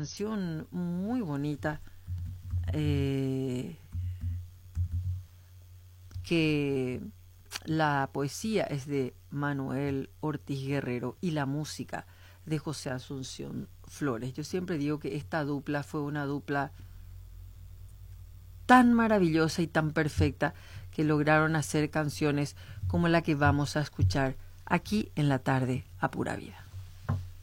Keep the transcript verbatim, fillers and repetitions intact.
canción muy bonita eh, que la poesía es de Manuel Ortiz Guerrero y la música de José Asunción Flores. Yo siempre digo que esta dupla fue una dupla tan maravillosa y tan perfecta que lograron hacer canciones como la que vamos a escuchar aquí en la tarde a pura vida.